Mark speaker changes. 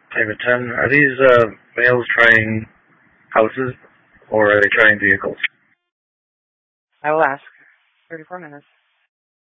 Speaker 1: David 10. Are these males trying houses or are they trying vehicles?
Speaker 2: I will ask. 34 minutes.